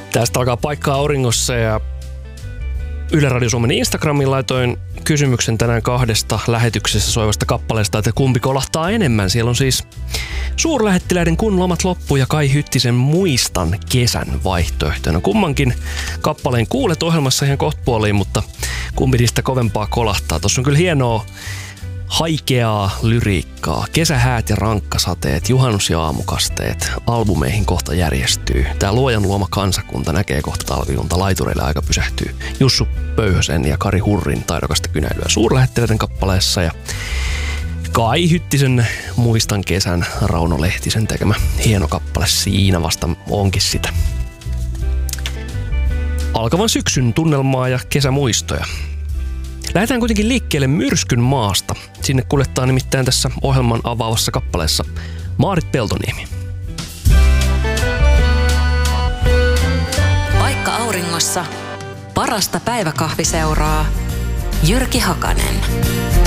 Tästä alkaa Paikka auringossa ja Yle Radio Suomen Instagramin laitoin kysymyksen tänään 2 lähetyksessä soivasta kappaleesta, että kumpi kolahtaa enemmän. Siellä on siis Suurlähettiläiden Kun lomat loppuu ja Kai Hyttisen Muistan kesän vaihtoehtoina. Kummankin kappaleen kuulet ohjelmassa ihan kohtapuoliin, mutta kumpi niistä kovempaa kolahtaa. Tuossa on kyllä hienoa haikeaa lyriikkaa. Kesähäät ja rankkasateet, juhannus- ja aamukasteet. Albumeihin kohta järjestyy. Tää luojan luoma kansakunta näkee kohta talviunta. Laitureille aika pysähtyy. Jussu Pöyhösen ja Kari Hurrin taidokasta kynäilyä Suurlähettiläiden kappaleessa. Ja Kai Hyttisen Muistan kesän, Rauno Lehtisen tekemä hieno kappale. Siinä vasta onkin sitä. Alkavan syksyn tunnelmaa ja kesämuistoja. Lähdetään kuitenkin liikkeelle Myrskyn maasta. Sinne kuljettaa nimittäin tässä ohjelman avaavassa kappaleessa Maarit Peltoniemi. Paikka auringossa. Parasta päiväkahviseuraa. Jyrki Hakanen.